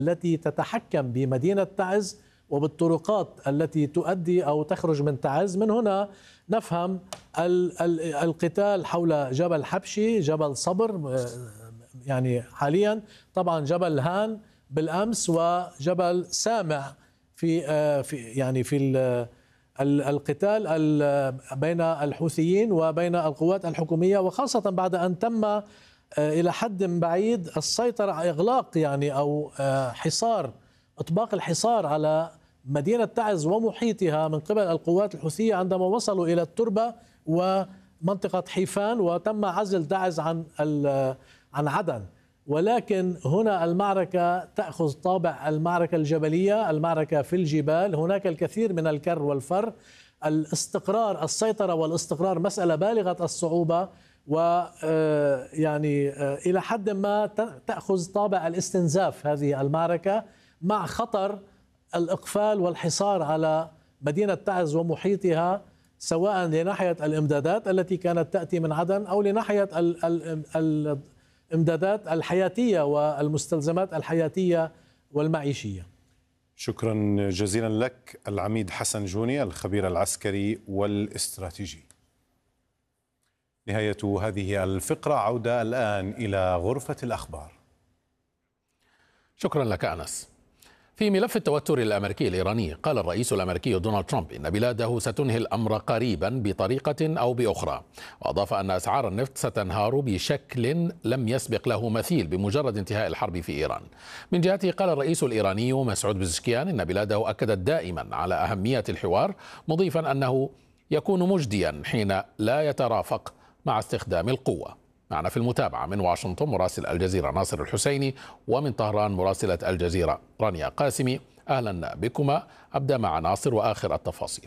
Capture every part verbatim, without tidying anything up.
التي تتحكم بمدينة تعز وبالطرقات التي تؤدي أو تخرج من تعز. من هنا نفهم القتال حول جبل حبشي، جبل صبر يعني حاليا، طبعا جبل هان بالأمس، وجبل سامع في في يعني في القتال بين الحوثيين وبين القوات الحكومية، وخاصة بعد أن تم إلى حد بعيد السيطرة، إغلاق يعني أو حصار، إطباق الحصار على مدينة تعز ومحيطها من قبل القوات الحوثية عندما وصلوا إلى التربة ومنطقة حيفان، وتم عزل تعز عن عن عدن. ولكن هنا المعركة تأخذ طابع المعركة الجبلية، المعركة في الجبال، هناك الكثير من الكر والفر. الاستقرار، السيطرة والاستقرار مسألة بالغة الصعوبة، ويعني إلى حد ما تأخذ طابع الاستنزاف هذه المعركة، مع خطر الإقفال والحصار على مدينة تعز ومحيطها، سواء لناحية الإمدادات التي كانت تأتي من عدن أو لناحية الإمدادات الحياتية والمستلزمات الحياتية والمعيشية. شكرا جزيلا لك العميد حسن جوني، الخبير العسكري والاستراتيجي. نهاية هذه الفقرة، عودة الآن إلى غرفة الأخبار. شكرا لك أنس. في ملف التوتر الأمريكي الإيراني، قال الرئيس الأمريكي دونالد ترامب إن بلاده ستنهي الأمر قريبا بطريقة أو بأخرى، وأضاف أن أسعار النفط ستنهار بشكل لم يسبق له مثيل بمجرد انتهاء الحرب في إيران. من جهته قال الرئيس الإيراني مسعود بزشكيان إن بلاده أكدت دائما على أهمية الحوار، مضيفا أنه يكون مجديا حين لا يترافق مع استخدام القوة. معنا في المتابعة من واشنطن مراسل الجزيرة ناصر الحسيني، ومن طهران مراسلة الجزيرة رانيا قاسمي. أهلا بكما. أبدأ مع ناصر وآخر التفاصيل.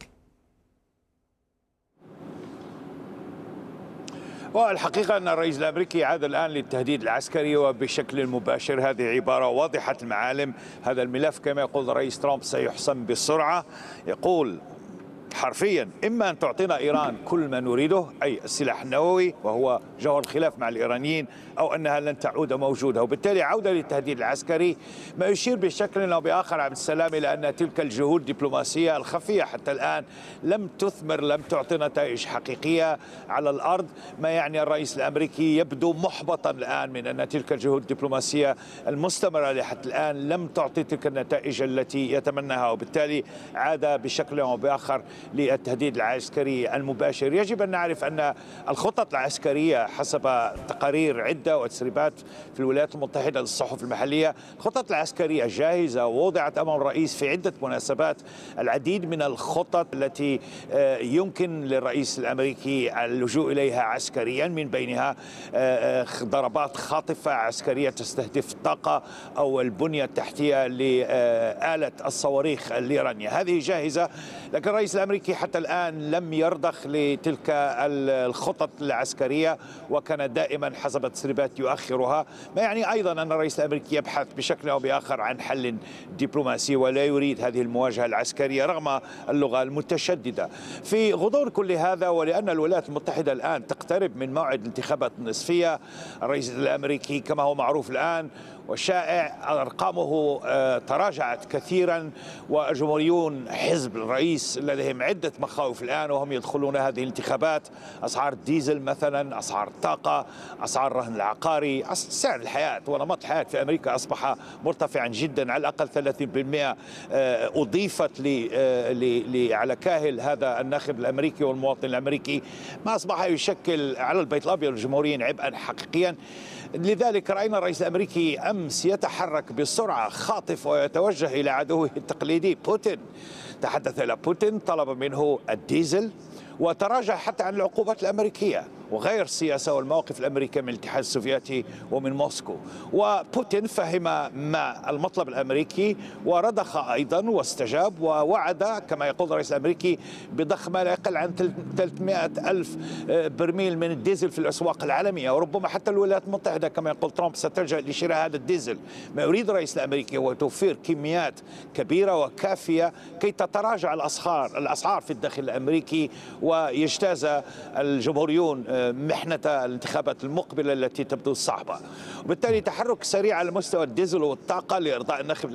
والحقيقة أن الرئيس الأمريكي عاد الآن للتهديد العسكري وبشكل مباشر، هذه عبارة واضحة المعالم. هذا الملف كما يقول الرئيس ترامب سيحسم بسرعة، يقول حرفيا إما أن تعطينا إيران كل ما نريده، أي السلاح النووي وهو جوهر الخلاف مع الإيرانيين، أو أنها لن تعود موجودة. وبالتالي عودة للتهديد العسكري، ما يشير بشكل أو بآخر عبد السلام إلى أن تلك الجهود الدبلوماسية الخفية حتى الآن لم تثمر، لم تعطي نتائج حقيقية على الأرض. ما يعني الرئيس الأمريكي يبدو محبطا الآن من أن تلك الجهود الدبلوماسية المستمرة حتى الآن لم تعطي تلك النتائج التي يتمناها، وبالتالي عاد بشكل أو بآخر للتهديد العسكري المباشر. يجب أن نعرف أن الخطط العسكرية حسب تقارير عدة وتسريبات في الولايات المتحدة للصحف المحلية، الخطط العسكرية جاهزة ووضعت أمام الرئيس في عدة مناسبات. العديد من الخطط التي يمكن للرئيس الأمريكي اللجوء إليها عسكريا، من بينها ضربات خاطفة عسكرية تستهدف الطاقة أو البنية التحتية لآلة الصواريخ الإيرانية، هذه جاهزة. لكن الرئيس الأمريكي حتى الآن لم يرضخ لتلك الخطط العسكرية، وكان دائما حسب التسريبات يؤخرها. ما يعني أيضا أن الرئيس الأمريكي يبحث بشكل أو بآخر عن حل دبلوماسي ولا يريد هذه المواجهة العسكرية رغم اللغة المتشددة. في غضون كل هذا، ولأن الولايات المتحدة الآن تقترب من موعد الانتخابات النصفية، الرئيس الأمريكي كما هو معروف الآن والشائع أرقامه تراجعت كثيرا، وجمهوريون حزب الرئيس لديهم عدة مخاوف الآن وهم يدخلون هذه الانتخابات. أسعار الديزل مثلا، أسعار الطاقة، أسعار الرهن العقاري، سعر الحياة ونمط الحياة في أمريكا أصبح مرتفعا جدا، على الأقل ثلاثين بالمئة أضيفت لي على كاهل هذا الناخب الأمريكي والمواطن الأمريكي، ما أصبح يشكل على البيت الأبيض والجمهوريين عبئا حقيقيا. لذلك رأينا الرئيس الأمريكي أمس يتحرك بسرعة خاطفة ويتوجه إلى عدوه التقليدي بوتين. تحدث إلى بوتين، طلب منه الديزل، وتراجع حتى عن العقوبات الأمريكية وغير السياسة والمواقف الأمريكية من الاتحاد السوفيتي ومن موسكو. وبوتين فهم ما المطلب الأمريكي ورضخ أيضا واستجاب، ووعد كما يقول الرئيس الأمريكي بضخ ما لا يقل عن ثلاثمئة ألف برميل من الديزل في الأسواق العالمية، وربما حتى الولايات المتحدة كما يقول ترامب ستلجأ لشراء هذا الديزل. ما يريد الرئيس الأمريكي هو توفير كميات كبيرة وكافية كي تتراجع الأسعار الأسعار في الداخل الأمريكي، ويجتاز الجمهوريون محنة الانتخابات المقبلة التي تبدو صعبة، وبالتالي تحرك سريع على مستوى الديزل والطاقة لإرضاء الناخب